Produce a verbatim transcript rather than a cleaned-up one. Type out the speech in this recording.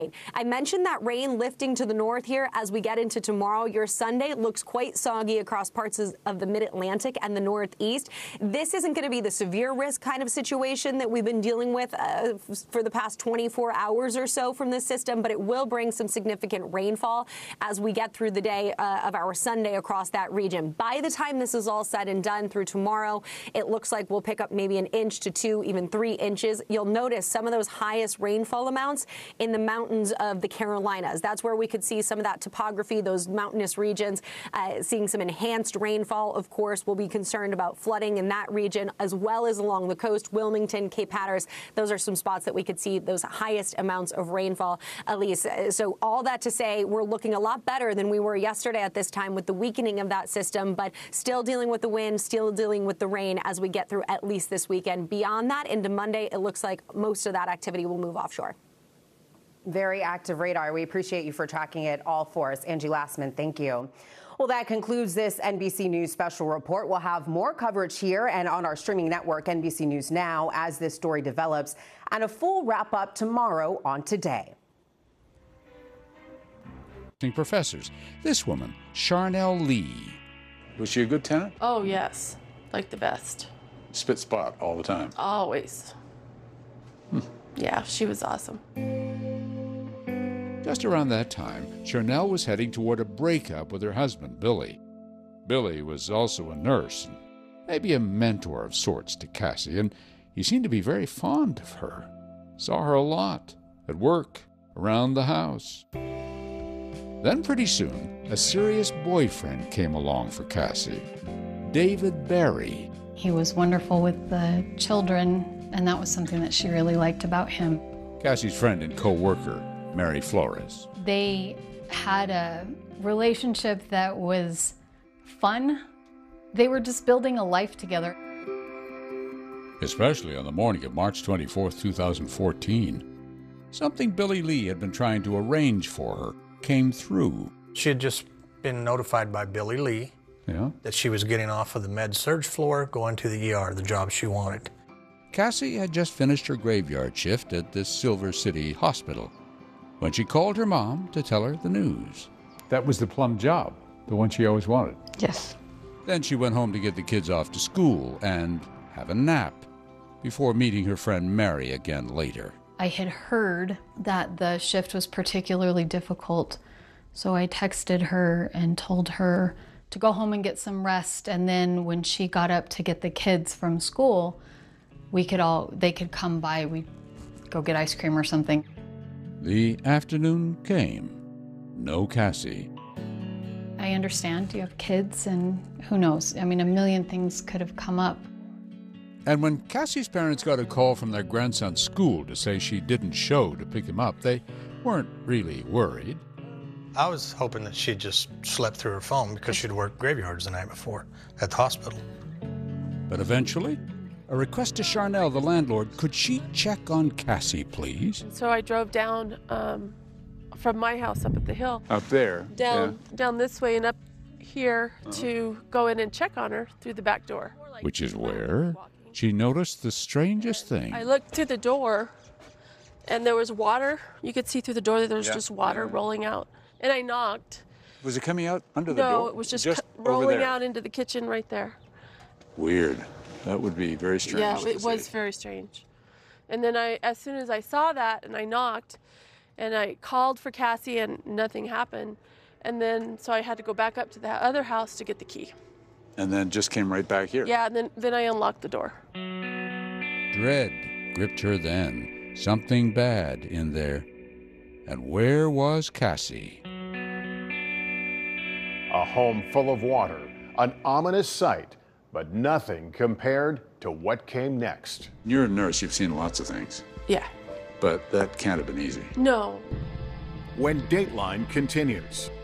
I mentioned that rain lifting to the north here as we get into tomorrow. Your Sunday looks quite soggy across parts of the mid-Atlantic and the Northeast. This isn't going to be the severe risk kind of situation that we've been dealing with uh, for the past twenty-four hours or so from this system, but it will bring some significant rainfall as we get through the day uh, of our Sunday across that region. By the time this is all said and done through tomorrow, it looks like we'll pick up maybe an inch to two, even three inches. You'll notice some of those highest rainfall amounts in the mountains of the Carolinas. That's where we could see some of that topography, those mountainous regions, uh, seeing some enhanced rainfall. Of course, we'll be concerned about flooding in that region, as well as along the coast, Wilmington, Cape Hatteras. Those are some spots that we could see those highest amounts of rainfall, Elise. So all that to say, we're looking a lot better than we were yesterday at this time with the weakening of that system, but still dealing with the wind, still dealing with the rain as we get through at least this weekend. Beyond that, into Monday, it looks like most of that activity will move offshore. Very active radar. We appreciate you for tracking it all for us. Angie Lassman, thank you. Well, that concludes this N B C News special report. We'll have more coverage here and on our streaming network, N B C News Now, as this story develops, and a full wrap-up tomorrow on Today. Professors. This woman, Charnel Lee. Was she a good tenant? Oh, yes. Like the best. Spit spot all the time? Always. Hmm. Yeah, she was awesome. Just around that time, Charnel was heading toward a breakup with her husband, Billy. Billy was also a nurse, and maybe a mentor of sorts to Cassie, and he seemed to be very fond of her. Saw her a lot, at work, around the house. Then pretty soon, a serious boyfriend came along for Cassie, David Barry. He was wonderful with the children, and that was something that she really liked about him. Cassie's friend and co-worker, Mary Flores. They had a relationship that was fun. They were just building a life together. Especially on the morning of March twenty-fourth, two thousand fourteen. Something Billy Lee had been trying to arrange for her came through. She had just been notified by Billy Lee yeah. that she was getting off of the med-surg floor, going to the E R, the job she wanted. Cassie had just finished her graveyard shift at the Silver City Hospital when she called her mom to tell her the news. That was the plum job, the one she always wanted. Yes. Then she went home to get the kids off to school and have a nap before meeting her friend Mary again later. I had heard that the shift was particularly difficult, so I texted her and told her to go home and get some rest, and then when she got up to get the kids from school, we could all, they could come by, we'd go get ice cream or something. The afternoon came. No Cassie. I understand you have kids, and who knows? I mean, a million things could have come up. And when Cassie's parents got a call from their grandson's school to say she didn't show to pick him up, they weren't really worried. I was hoping that she'd just slept through her phone because she'd worked graveyards the night before at the hospital. But eventually, a request to Charnel, the landlord, could she check on Cassie, please? So I drove down um, from my house up at the hill. Up there? Down, yeah. down this way and up here uh-huh. to go in and check on her through the back door. Which is where she noticed the strangest thing. I looked through the door, and there was water. You could see through the door that there was yeah. just water yeah. rolling out. And I knocked. Was it coming out under the no, door? No, it was just, just rolling out into the kitchen right there. Weird. That would be very strange. Yeah, it was see. very strange. And then I, as soon as I saw that and I knocked and I called for Cassie and nothing happened. And then, so I had to go back up to that other house to get the key. And then just came right back here? Yeah, and then, then I unlocked the door. Dread gripped her then. Something bad in there. And where was Cassie? A home full of water, an ominous sight, but nothing compared to what came next. You're a nurse, you've seen lots of things. Yeah. But that can't have been easy. No. When Dateline continues.